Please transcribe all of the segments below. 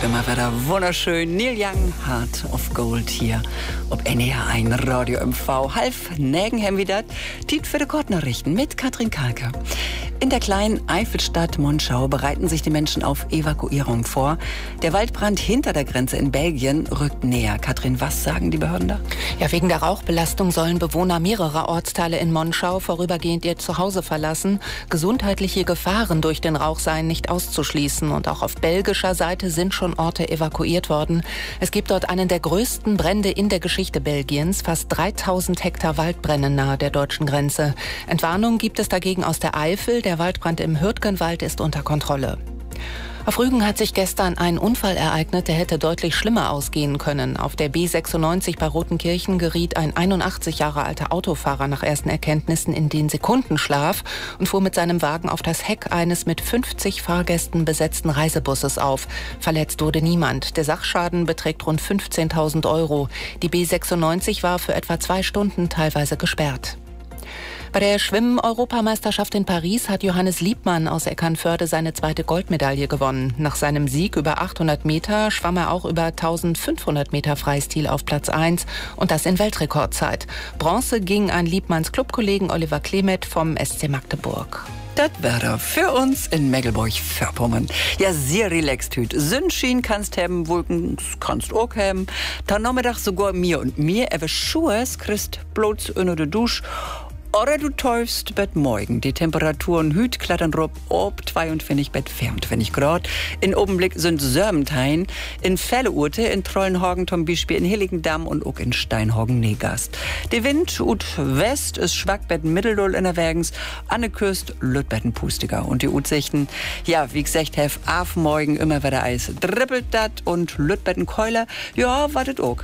Immer wieder wunderschön. Neil Young, Heart of Gold hier. Ob NDR1 Radio MV. Halb nägen haben wir das. Tiet für die Kortnachrichten mit Katrin Kalke. In der kleinen Eifelstadt Monschau bereiten sich die Menschen auf Evakuierung vor. Der Waldbrand hinter der Grenze in Belgien rückt näher. Katrin, was sagen die Behörden da? Ja, wegen der Rauchbelastung sollen Bewohner mehrerer Ortsteile in Monschau vorübergehend ihr Zuhause verlassen. Gesundheitliche Gefahren durch den Rauch seien nicht auszuschließen. Und auch auf belgischer Seite sind schon Orte evakuiert worden. Es gibt dort einen der größten Brände in der Geschichte Belgiens. Fast 3000 Hektar Waldbrände nahe der deutschen Grenze. Entwarnung gibt es dagegen aus der Eifel. Der Waldbrand im Hürtgenwald ist unter Kontrolle. Auf Rügen hat sich gestern ein Unfall ereignet, der hätte deutlich schlimmer ausgehen können. Auf der B96 bei Rotenkirchen geriet ein 81 Jahre alter Autofahrer nach ersten Erkenntnissen in den Sekundenschlaf und fuhr mit seinem Wagen auf das Heck eines mit 50 Fahrgästen besetzten Reisebusses auf. Verletzt wurde niemand. Der Sachschaden beträgt rund 15.000 €. Die B96 war für etwa 2 Stunden teilweise gesperrt. Bei der Schwimmen-Europameisterschaft in Paris hat Johannes Liebmann aus Eckernförde seine zweite Goldmedaille gewonnen. Nach seinem Sieg über 800 Meter schwamm er auch über 1500 Meter Freistil auf Platz 1 und das in Weltrekordzeit. Bronze ging an Liebmanns Clubkollegen Oliver Klemet vom SC Magdeburg. Das wäre für uns in Mecklenburg-Vorpommern. Ja, sehr relaxed hüt. Sonnenschein kannst haben, Wolken kannst auch haben. Dann Nachmittag sogar mir und mir, Schuhes kriegst bloß unter der Dusche. Oder du täufst Bett morgen. Die Temperaturen hüt klettern rob ob 22 Bett 24 Grad. In Obenblick sind Sörmentein, in Felleurte, in Trollenhagen zum Beispiel, in Hilligendamm und auch in Steinhagen Negast. Der Wind ut West ist schwach Bett Mitteldull in der Wägens, an der Küste Lütbetten pustiger. Und die Utsichten, ja, wie gesagt, hef af morgen immer wieder Eis. Dribbelt dat und Lütbetten Keuler, ja, wartet auch.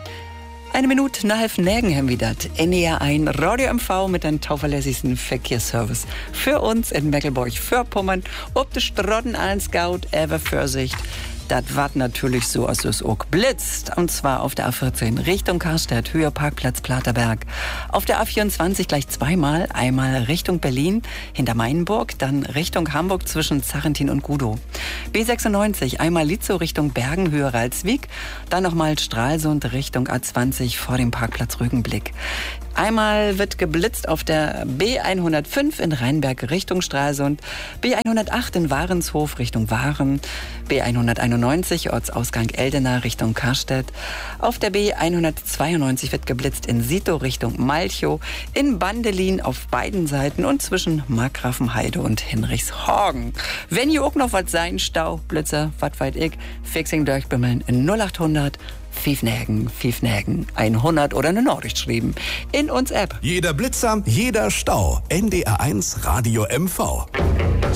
1 Minute nach 11 haben wir das. NDR1 Radio MV mit einem tauverlässigsten Verkehrsservice. Für uns in Mecklenburg-Vorpommern, ob de Strotten allen Scout, Vorsicht. Das war natürlich so, als es auch blitzt. Und zwar auf der A14 Richtung Karstadt, Höher Parkplatz Platerberg. Auf der A24 gleich zweimal. Einmal Richtung Berlin, hinter Mainburg, dann Richtung Hamburg zwischen Zarrentin und Gudow. B96 einmal Litzow Richtung Bergen, Höher Ralswiek. Dann nochmal Stralsund Richtung A20 vor dem Parkplatz Rügenblick. Einmal wird geblitzt auf der B105 in Rheinberg Richtung Stralsund, B108 in Warenshof Richtung Waren, B191 Ortsausgang Eldena Richtung Karstedt. Auf der B192 wird geblitzt in Sito Richtung Malchow, in Bandelin auf beiden Seiten und zwischen Markgrafenheide und Hinrichshagen. Wenn ihr auch noch was sein, Stau, Blitzer, wat weit ich, Fixing durchbimmeln in 0800 Fiefnägen, 100 oder eine Nachricht schreiben. In uns App. Jeder Blitzer, jeder Stau. NDR1 Radio MV.